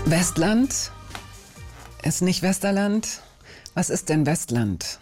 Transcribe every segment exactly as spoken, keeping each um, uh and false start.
Westland ist nicht Westerland. Was ist denn Westland?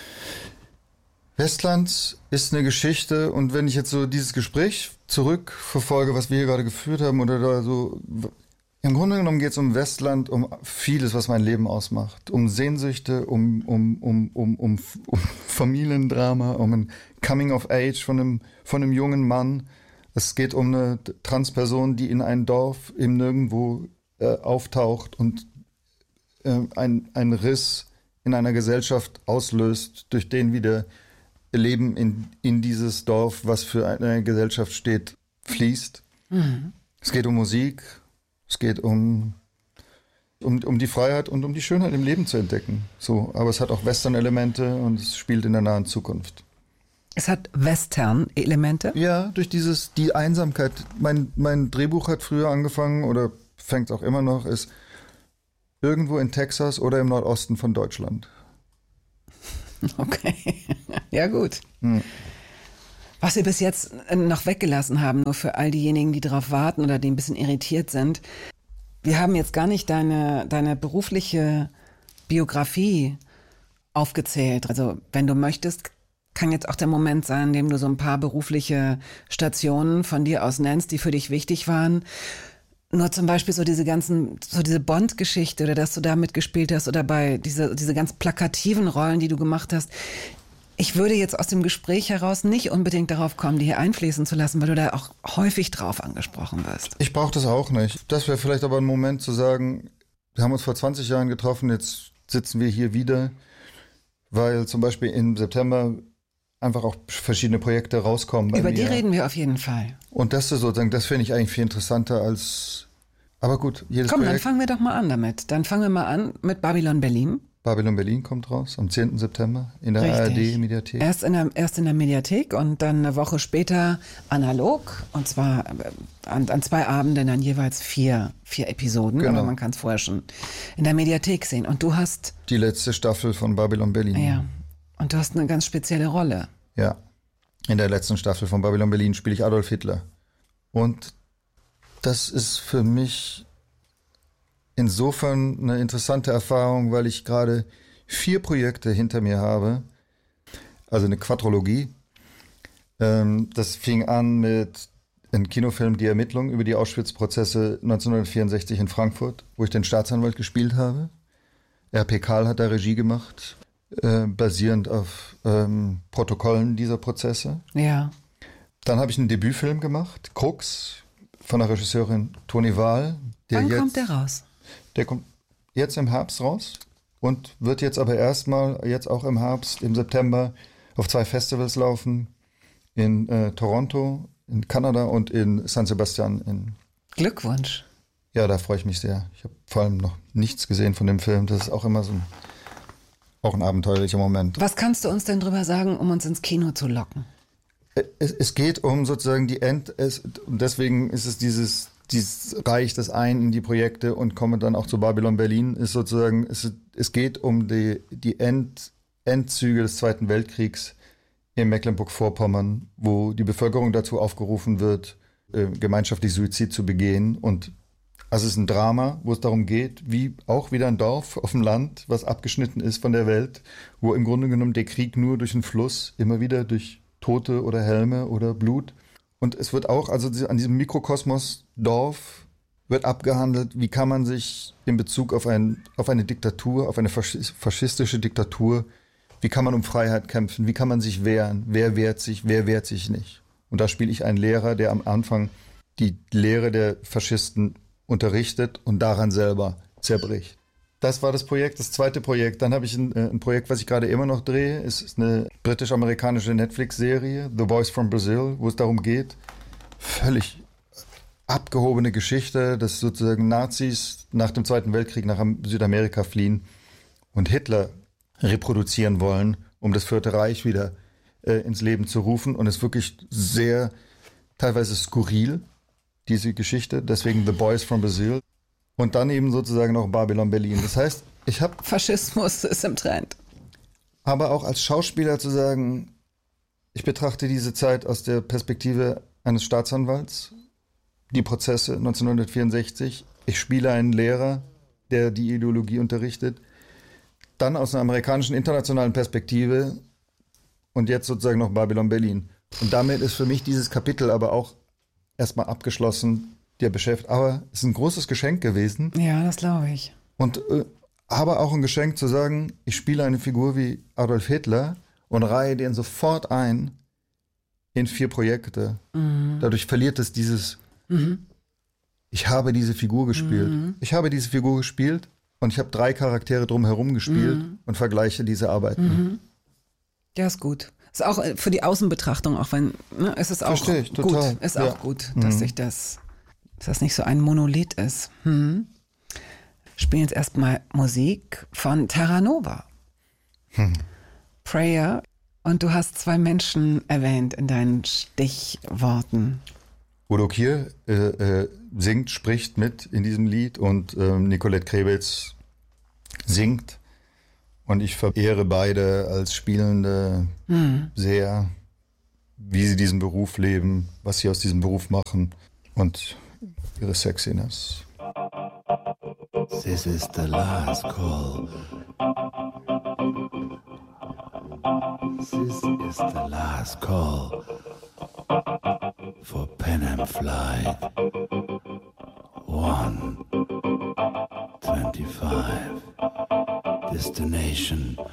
Westland ist eine Geschichte, und wenn ich jetzt so dieses Gespräch zurückverfolge, was wir hier gerade geführt haben, oder da so, im Grunde genommen geht es um Westland, um vieles, was mein Leben ausmacht. Um Sehnsüchte, um, um, um, um, um, um Familiendrama, um ein Coming of Age von einem, von einem jungen Mann. Es geht um eine Transperson, die in ein Dorf im Nirgendwo äh, auftaucht und äh, ein, ein Riss in einer Gesellschaft auslöst, durch den wieder Leben in, in dieses Dorf, was für eine Gesellschaft steht, fließt. Mhm. Es geht um Musik, es geht um, um, um die Freiheit und um die Schönheit im Leben zu entdecken. So, aber es hat auch Western-Elemente und es spielt in der nahen Zukunft. Es hat Western-Elemente? Ja, durch dieses, die Einsamkeit. Mein, mein Drehbuch hat früher angefangen oder fängt auch immer noch, ist irgendwo in Texas oder im Nordosten von Deutschland. Okay, ja gut. Hm. Was wir bis jetzt noch weggelassen haben, nur für all diejenigen, die darauf warten oder die ein bisschen irritiert sind. Wir haben jetzt gar nicht deine, deine berufliche Biografie aufgezählt. Also wenn du möchtest, kann jetzt auch der Moment sein, in dem du so ein paar berufliche Stationen von dir aus nennst, die für dich wichtig waren. Nur zum Beispiel so diese ganzen, so diese Bond-Geschichte oder dass du da mitgespielt hast oder bei diese, diese ganz plakativen Rollen, die du gemacht hast. Ich würde jetzt aus dem Gespräch heraus nicht unbedingt darauf kommen, die hier einfließen zu lassen, weil du da auch häufig drauf angesprochen wirst. Ich brauche das auch nicht. Das wäre vielleicht aber ein Moment zu sagen, wir haben uns vor zwanzig Jahren getroffen, jetzt sitzen wir hier wieder, weil zum Beispiel im September einfach auch verschiedene Projekte rauskommen bei Über mir. die reden wir auf jeden Fall. Und das ist sozusagen, das finde ich eigentlich viel interessanter als, aber gut, jedes Komm, Projekt. dann fangen wir doch mal an damit. Dann fangen wir mal an mit Babylon Berlin. Babylon Berlin kommt raus am zehnten September in der Richtig. A R D-Mediathek. Erst in der, erst in der Mediathek und dann eine Woche später analog. Und zwar an, an zwei Abenden dann jeweils vier, vier Episoden. Genau. Aber man kann es vorher schon in der Mediathek sehen. Und du hast... Die letzte Staffel von Babylon Berlin. Ja, und du hast eine ganz spezielle Rolle. Ja, in der letzten Staffel von Babylon Berlin spiele ich Adolf Hitler. Und das ist für mich insofern eine interessante Erfahrung, weil ich gerade vier Projekte hinter mir habe, also eine Quadrologie. Ähm, das fing an mit einem Kinofilm Die Ermittlung über die Auschwitz-Prozesse neunzehnhundertvierundsechzig in Frankfurt, wo ich den Staatsanwalt gespielt habe. R P Kahl hat da Regie gemacht, äh, basierend auf ähm, Protokollen dieser Prozesse. Ja. Dann habe ich einen Debütfilm gemacht, Krux, von der Regisseurin Toni Wahl. Der Wann jetzt, kommt der raus? Der kommt jetzt im Herbst raus und wird jetzt aber erstmal, jetzt auch im Herbst, im September, auf zwei Festivals laufen. In äh, Toronto, in Kanada und in San Sebastian. In Glückwunsch. Ja, da freue ich mich sehr. Ich habe vor allem noch nichts gesehen von dem Film. Das ist auch immer so ein, auch ein abenteuerlicher Moment. Was kannst du uns denn drüber sagen, um uns ins Kino zu locken? Es, es geht um sozusagen die End... Es, und deswegen ist es dieses... Dies reicht das ein in die Projekte und komme dann auch zu Babylon Berlin, ist sozusagen, es, es geht um die, die End, Endzüge des Zweiten Weltkriegs in Mecklenburg-Vorpommern, wo die Bevölkerung dazu aufgerufen wird, äh, gemeinschaftlich Suizid zu begehen. Und also es ist ein Drama, wo es darum geht, wie auch wieder ein Dorf auf dem Land, was abgeschnitten ist von der Welt, wo im Grunde genommen der Krieg nur durch einen Fluss, immer wieder durch Tote oder Helme oder Blut. Und es wird auch, also an diesem Mikrokosmos Dorf wird abgehandelt, wie kann man sich in Bezug auf, ein, auf eine Diktatur, auf eine faschistische Diktatur, wie kann man um Freiheit kämpfen, wie kann man sich wehren, wer wehrt sich, wer wehrt sich nicht. Und da spiele ich einen Lehrer, der am Anfang die Lehre der Faschisten unterrichtet und daran selber zerbricht. Das war das Projekt, das zweite Projekt. Dann habe ich ein, ein Projekt, was ich gerade immer noch drehe. Es ist eine britisch-amerikanische Netflix-Serie, The Boys from Brazil, wo es darum geht, völlig abgehobene Geschichte, dass sozusagen Nazis nach dem Zweiten Weltkrieg nach Südamerika fliehen und Hitler reproduzieren wollen, um das Vierte Reich wieder äh, ins Leben zu rufen. Und es ist wirklich sehr, teilweise skurril, diese Geschichte. Deswegen The Boys from Brazil. Und dann eben sozusagen noch Babylon Berlin. Das heißt, ich habe... Faschismus ist im Trend. Aber auch als Schauspieler zu sagen, ich betrachte diese Zeit aus der Perspektive eines Staatsanwalts, die Prozesse neunzehnhundertvierundsechzig. Ich spiele einen Lehrer, der die Ideologie unterrichtet. Dann aus einer amerikanischen internationalen Perspektive und jetzt sozusagen noch Babylon Berlin. Und damit ist für mich dieses Kapitel aber auch erstmal abgeschlossen, der beschäftigt. Aber es ist ein großes Geschenk gewesen. Ja, das glaube ich. Und äh, aber auch ein Geschenk zu sagen, ich spiele eine Figur wie Adolf Hitler und reihe den sofort ein in vier Projekte. Mhm. Dadurch verliert es dieses, mhm. ich habe diese Figur gespielt. Mhm. Ich habe diese Figur gespielt und ich habe drei Charaktere drumherum gespielt mhm. und vergleiche diese Arbeiten. Mhm. Ja, ist gut. Ist auch für die Außenbetrachtung, auch wenn, ne, es ist auch Verstehe ich, gut. total. Ist ja. auch gut, dass mhm. sich das, dass das nicht so ein Monolith ist. Hm. Spielen jetzt erstmal Musik von Terra Nova. Hm. Prayer. Und du hast zwei Menschen erwähnt in deinen Stichworten. Udo Kier äh, äh, singt, spricht mit in diesem Lied und äh, Nicolette Krebitz singt. Und ich verehre beide als Spielende hm. sehr, wie sie diesen Beruf leben, was sie aus diesem Beruf machen und ihre Sexiness. This is the last call. This is the last call for Pan Am Flight one twenty-five. Destination